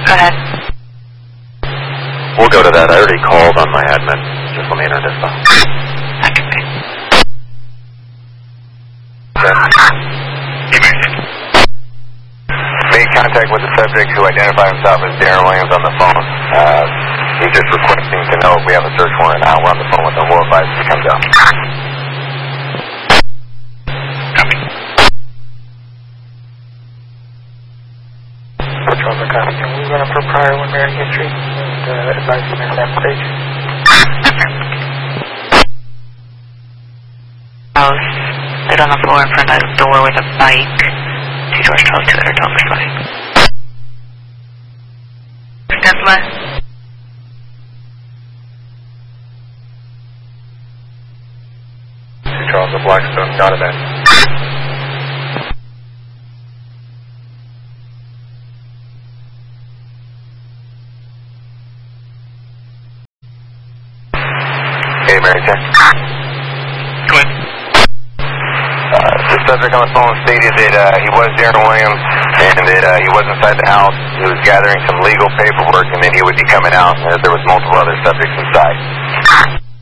Go ahead. We'll go to that. I already called on my admin. Just let me enter this phone. That can be. Made contact with the subject who identified himself as Darren Williams on the phone. He's just requesting to know if we have a search warrant out. We're on the phone with him. We'll advise if he comes out. Copy. Patrol the copy. Can we run up for prior when Mary history and advise him in that stage? Sit on the floor in front of the door with a bike. 2 doors, 12, 2 other dogs bike. Tesla. Charles of Blackstone, got it. Hey, Mary Jane. Go ahead. The subject on the phone stated that he was Darren Williams and that he was inside the house. He was gathering some legal paperwork and then he would be coming out and that there was multiple other subjects inside.